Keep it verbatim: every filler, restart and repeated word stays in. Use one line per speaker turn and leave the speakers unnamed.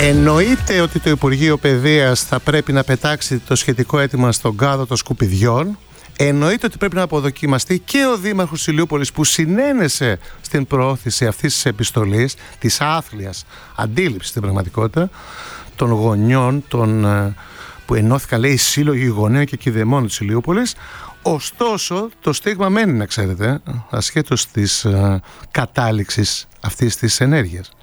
Εννοείται ότι το Υπουργείο Παιδείας θα πρέπει να πετάξει το σχετικό αίτημα στον κάδο των σκουπιδιών. Εννοείται ότι πρέπει να αποδοκιμαστεί και ο Δήμαρχος Ηλιούπολης, που συνένεσε στην προώθηση αυτής της επιστολής, της άθλιας αντίληψης στην πραγματικότητα των γονιών, των, που ενώθηκαν, λέει, σύλλογοι γονέων και κηδεμόνων της Ηλιούπολης. Ωστόσο, το στίγμα μένει, να ξέρετε, ασχέτως της uh, κατάληξης αυτής της ενέργειας.